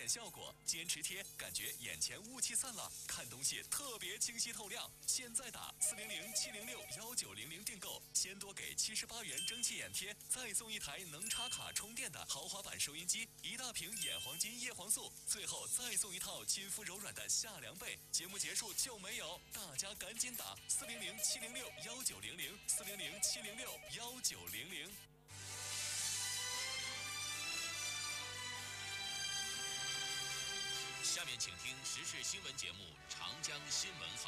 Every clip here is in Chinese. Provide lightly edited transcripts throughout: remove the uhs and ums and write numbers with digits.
显效果，坚持贴，感觉眼前雾气散了，看东西特别清晰透亮。现在打400-706-1900订购，先多给78元蒸汽眼贴，再送一台能插卡充电的豪华版收音机，1大瓶眼黄金叶黄素，最后再送一套亲肤柔软的夏凉被。节目结束就没有，大家赶紧打400-706-1900，400-706-1900。 下面请听时事新闻节目《长江新闻号》。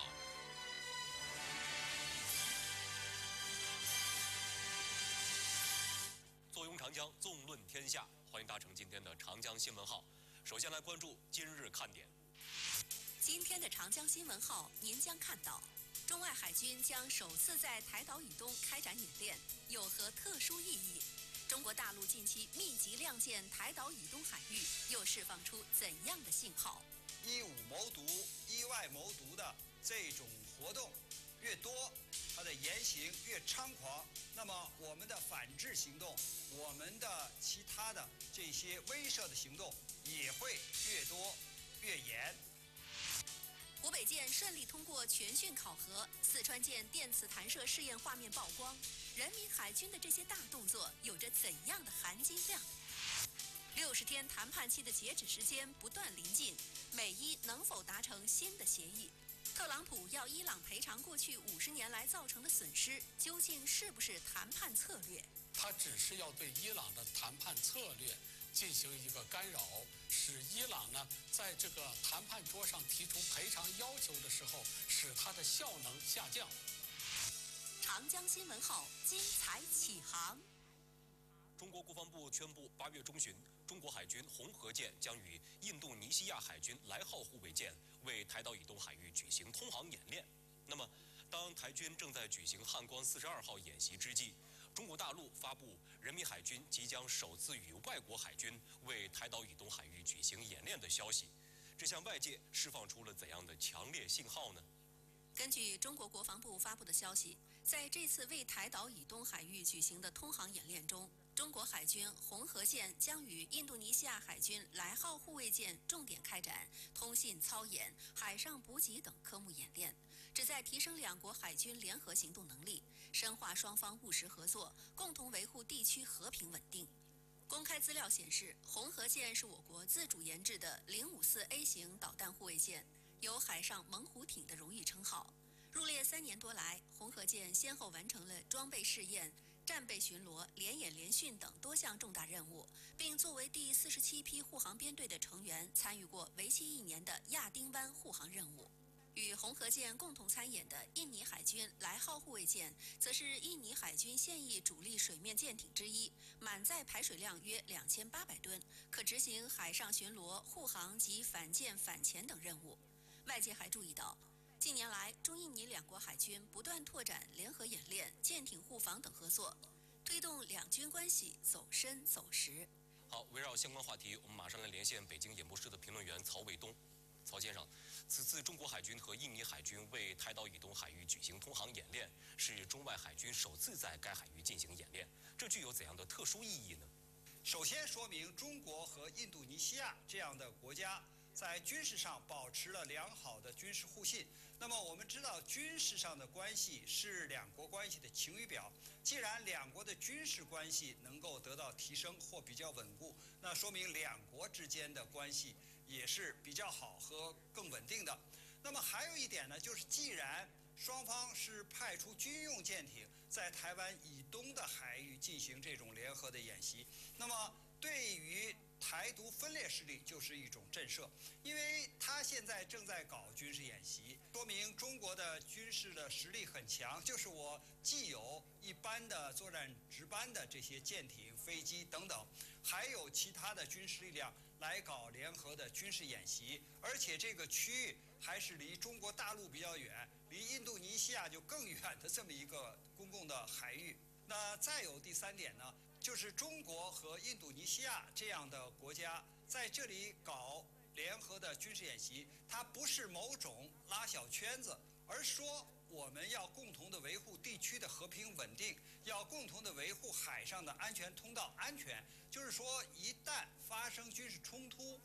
坐拥长江，纵论天下，欢迎搭乘今天的长江新闻号。首先来关注今日看点。 今天的长江新闻号，您将看到，中外海军将首次在台岛以东开展演练，有何特殊意义？中国大陆近期密集亮剑台岛以东海域，又释放出怎样的信号？ 以武谋独、以外谋独的这种活动越多，它的言行越猖狂，那么我们的反制行动，我们的其他的这些威慑的行动也会越多越严。 湖北舰顺利通过全训考核，四川舰电磁弹射试验画面曝光。人民海军的这些大动作有着怎样的含金量？60天谈判期的截止时间不断临近，美伊能否达成新的协议？特朗普要伊朗赔偿过去50年来造成的损失，究竟是不是谈判策略？ 他只是要对伊朗的谈判策略进行一个干扰，使伊朗呢在这个谈判桌上提出赔偿要求的时候，使它的效能下降。 长江新闻号精彩启航。 中国国防部宣布，8月中旬，中国海军红河舰将与印度尼西亚海军莱浩护卫舰为台岛以东海域举行通航演练。那么，当台军正在举行汉光42号演习之际，中国大陆发布人民海军即将首次与外国海军为台岛以东海域举行演练的消息，这向外界释放出了怎样的强烈信号呢？ 根据中国国防部发布的消息，在这次为台岛以东海域举行的通航演练中，中国海军红河舰将与印度尼西亚海军莱浩护卫舰重点开展通信操演、海上补给等科目演练，旨在提升两国海军联合行动能力，深化双方务实合作，共同维护地区和平稳定。公开资料显示，红河舰是我国自主研制的054A 型导弹护卫舰，有海上猛虎艇的荣誉称号。入列3年多来，红河舰先后完成了装备试验、战备巡逻、联演联训等多项重大任务，并作为第47批护航编队的成员，参与过为期1年的亚丁湾护航任务。与红河舰共同参演的印尼海军莱浩护卫舰，则是印尼海军现役主力水面舰艇之一，满载排水量约2800吨，可执行海上巡逻、护航及反舰反潜等任务。外界还注意到，近年来中印尼两国海军不断拓展联合演练、舰艇护航等合作，推动两军关系走深走实。 好，围绕相关话题，我们马上来连线北京演播室的评论员曹卫东。曹先生，此次中国海军和印尼海军为台岛以东海域举行通航演练，是中外海军首次在该海域进行演练，这具有怎样的特殊意义呢？ 首先说明中国和印度尼西亚这样的国家在军事上保持了良好的军事互信。那么我们知道，军事上的关系是两国关系的晴雨表。既然两国的军事关系能够得到提升或比较稳固，那说明两国之间的关系也是比较好和更稳定的。那么还有一点呢，就是既然双方是派出军用舰艇在台湾以东的海域进行这种联合的演习，那么对于台独分裂势力就是一种震慑，因为他现在正在搞军事演习，说明中国的军事的实力很强。就是我既有一般的作战值班的这些舰艇、飞机等等，还有其他的军事力量来搞联合的军事演习，而且这个区域还是离中国大陆比较远，离印度尼西亚就更远的这么一个公共的海域。那再有第三点呢，就是中国和印度尼西亚这样的国家在这里搞联合的军事演习，它不是某种拉小圈子，而说我们要共同的维护地区的和平稳定，要共同的维护海上的安全通道安全。就是说，一旦发生军事冲突，